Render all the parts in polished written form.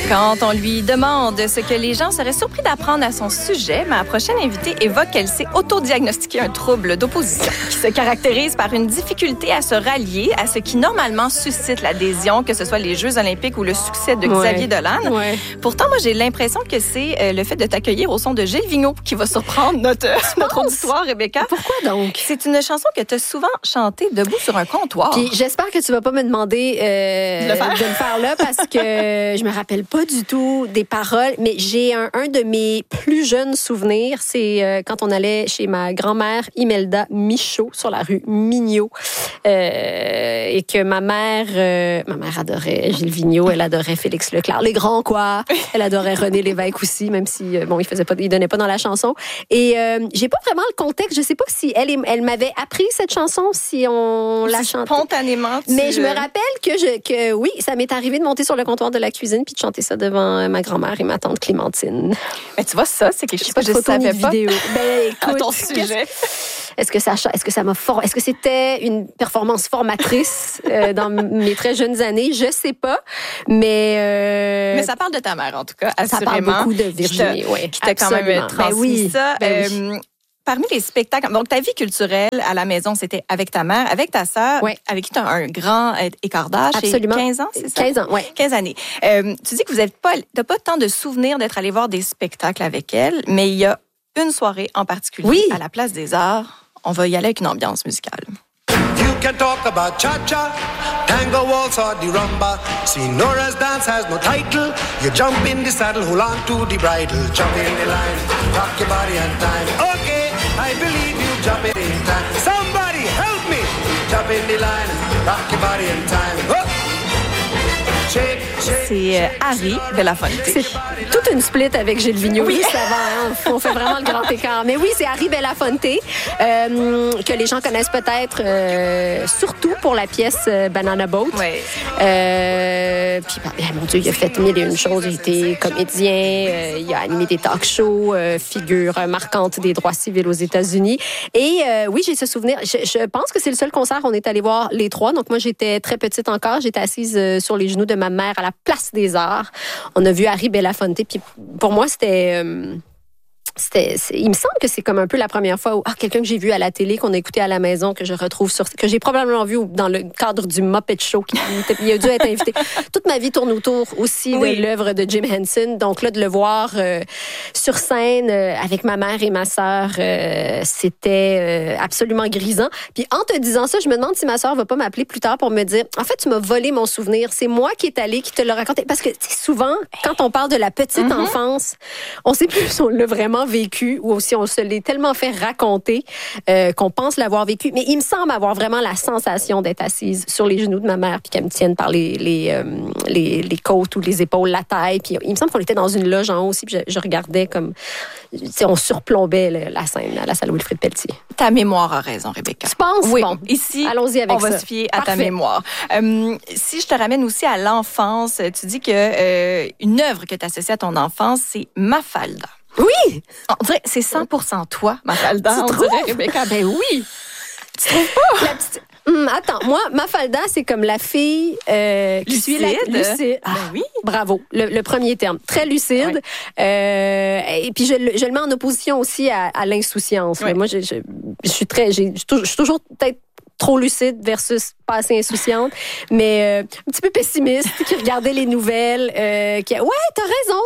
Quand on lui demande ce que les gens seraient surpris d'apprendre à son sujet, ma prochaine invitée évoque qu'elle s'est autodiagnostiqué un trouble d'opposition qui se caractérise par une difficulté à se rallier à ce qui normalement suscite l'adhésion, que ce soit les Jeux olympiques ou le succès de Xavier Dolan. Ouais. Pourtant, moi, j'ai l'impression que c'est le fait de t'accueillir au son de Gilles Vigneault qui va surprendre notre auditoire, Rebecca. Pourquoi donc? C'est une chanson que tu as souvent chantée debout sur un comptoir. Puis j'espère que tu vas pas me demander de le faire là parce que je me rappelle pas du tout des paroles, mais j'ai un de mes plus jeunes souvenirs, c'est quand on allait chez ma grand-mère Imelda Michaud sur la rue Mignot et que ma mère adorait Gilles Vigneault, elle adorait Félix Leclerc, les grands quoi, elle adorait René Lévesque aussi, même si il donnait pas dans la chanson. Et j'ai pas vraiment le contexte, je sais pas si elle m'avait appris cette chanson, si on la chantait spontanément. Mais je me rappelle que oui, ça m'est arrivé de monter sur le comptoir de la cuisine puis de chanter ça devant ma grand-mère et ma tante Clémentine. Mais tu vois, ça, c'est quelque chose que je photo savais ni pas. Vidéo. Ben, écoute, à ton sujet. Est-ce que ça m'a formé? Est-ce que c'était une performance formatrice dans mes très jeunes années? Je sais pas, mais ça parle de ta mère, en tout cas, assurément. Ça parle beaucoup de Virginie, oui. Qui t'a quand même transmis ça. Oui. Parmi les spectacles, donc ta vie culturelle à la maison, c'était avec ta mère, avec ta sœur, avec qui tu as un grand écart d'âge. Absolument. 15 ans, c'est ça? 15 ans, oui. 15 années. Tu dis que tu n'as pas tant de souvenirs d'être allé voir des spectacles avec elle, mais il y a une soirée en particulier à la Place des Arts. On va y aller avec une ambiance musicale. You can talk about cha-cha, tango, waltz or the rumba. See, Nora's dance has no title. You jump in the saddle, hold on to the bridle. Jump in the line, rock your body and time. Okay, I believe you jump in time. Somebody help me. Jump in the line, rock your body and time. Oh. Shake, shake. C'est Harry Belafonte. C'est toute une split avec Gilles Vigneault. Oui, ça va. Hein? On fait vraiment le grand écart. Mais oui, c'est Harry Belafonte, que les gens connaissent peut-être surtout pour la pièce Banana Boat. Oui. Puis, mon Dieu, il a fait mille et une choses. Il a été comédien, il a animé des talk shows, figure marquante des droits civils aux États-Unis. Et oui, j'ai ce souvenir. Je pense que c'est le seul concert qu'on est allé voir les trois. Donc, moi, j'étais très petite encore. J'étais assise sur les genoux de ma mère à la Place des Arts. On a vu Harry Belafonte. Puis pour moi, c'était il me semble que c'est comme un peu la première fois où quelqu'un que j'ai vu à la télé, qu'on a écouté à la maison, que je retrouve que j'ai probablement vu dans le cadre du Muppet Show, il a dû être invité. Toute ma vie tourne autour aussi de l'œuvre de Jim Henson. Donc là, de le voir sur scène avec ma mère et ma sœur, c'était absolument grisant. Puis en te disant ça, je me demande si ma sœur va pas m'appeler plus tard pour me dire, en fait, tu m'as volé mon souvenir. C'est moi qui est allée, qui te l'ai raconté. Parce que souvent, quand on parle de la petite enfance, on sait plus si on l'a vraiment vécu ou si on se l'est tellement fait raconter qu'on pense l'avoir vécu. Mais il me semble avoir vraiment la sensation d'être assise sur les genoux de ma mère puis qu'elle me tienne par les côtes ou les épaules, la taille. Puis il me semble qu'on était dans une loge en haut aussi puis je regardais comme... on surplombait la scène à la salle Wilfrid Pelletier. Ta mémoire a raison, Rebecca. Tu penses? Oui. Bon, ici, allons-y avec on va ça. se fier à ta mémoire. Si je te ramène aussi à l'enfance, tu dis que une œuvre que tu associes à ton enfance, c'est Mafalda. Oui! On dirait c'est 100% toi, Mafalda. Tu on dirait, Rebecca. Ben oui! Tu trouves pas? La petite... attends, moi, Mafalda, c'est comme la fille qui suit la lucide. Ben oui. Bravo, le premier terme. Très lucide. Oui. Et puis, je le mets en opposition aussi à l'insouciance. Oui. Moi, je suis toujours peut-être trop lucide versus pas assez insouciante, mais un petit peu pessimiste, qui regardait les nouvelles, ouais, t'as raison,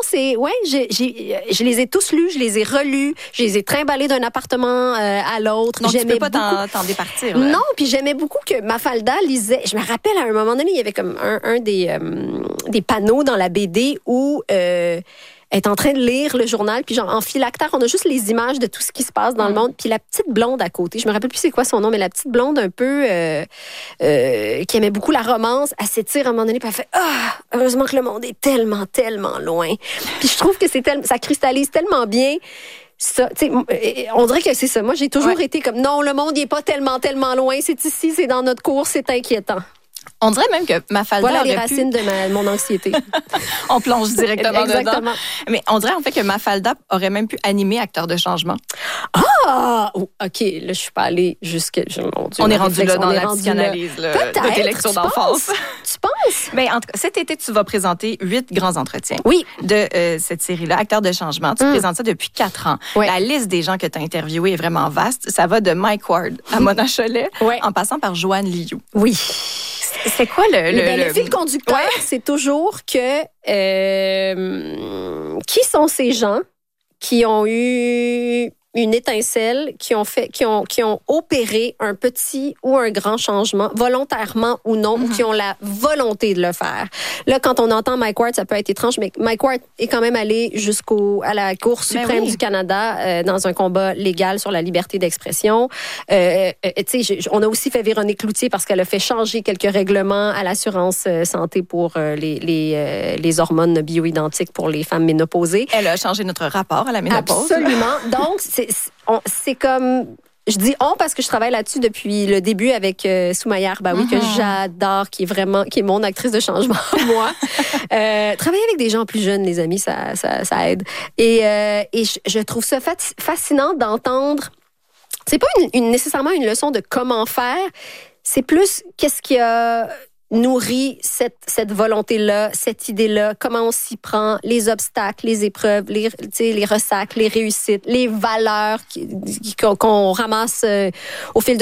je les ai tous lus, je les ai relus, je les ai trimballés d'un appartement à l'autre. Donc, tu peux pas t'en départir. Là. Non, puis j'aimais beaucoup que Mafalda lisait. Je me rappelle, à un moment donné, il y avait comme un des panneaux dans la BD où... est en train de lire le journal, puis genre en phylactère, on a juste les images de tout ce qui se passe dans le monde, puis la petite blonde à côté, je me rappelle plus c'est quoi son nom, mais la petite blonde un peu qui aimait beaucoup la romance, elle s'étire à un moment donné, puis elle fait heureusement que le monde est tellement, tellement loin. Puis je trouve que ça cristallise tellement bien. Ça, on dirait que c'est ça. Moi, j'ai toujours été comme non, le monde n'est pas tellement, tellement loin. C'est ici, c'est dans notre cours, c'est inquiétant. On dirait même que Mafalda Voilà les aurait racines pu... de mon anxiété. On plonge directement Exactement. dedans. Mais on dirait en fait que Mafalda aurait même pu animer Acteur de changement. Ah! Oh, OK, là, je suis pas allée jusqu'à... Mon Dieu, On est ma rendu là réflexion, dans on est la rendu psychanalyse là, Peut-être, de tes lectures tu d'enfance. penses? Tu penses? Ben, en tout cas, cet été, tu vas présenter 8 grands entretiens Oui. de cette série-là, Acteurs de changement. Tu présentes ça depuis 4 ans. Ouais. La liste des gens que tu as interviewés est vraiment vaste. Ça va de Mike Ward à Mona Chollet, Ouais. en passant par Joanne Liu. Oui. C'est quoi Le fil conducteur, Ouais. c'est toujours que qui sont ces gens qui ont eu une étincelle, qui ont opéré un petit ou un grand changement, volontairement ou non, ou qui ont la volonté de le faire. Là, quand on entend Mike Ward, ça peut être étrange, mais Mike Ward est quand même allé à la Cour suprême du Canada dans un combat légal sur la liberté d'expression. Tu sais, on a aussi fait Véronique Cloutier parce qu'elle a fait changer quelques règlements à l'assurance santé pour les hormones bioidentiques pour les femmes ménopausées. Elle a changé notre rapport à la ménopause. Absolument. Donc, c'est comme... Je dis on parce que je travaille là-dessus depuis le début avec Soumaya Arbaoui, que j'adore, qui est mon actrice de changement, moi. Travailler avec des gens plus jeunes, les amis, ça aide. Et je trouve ça fascinant d'entendre... C'est pas nécessairement une leçon de comment faire, c'est plus qu'est-ce qui a nourri cette volonté-là, cette idée-là, comment on s'y prend, les obstacles, les épreuves, les ressacres, les réussites, les valeurs qu'on ramasse au fil de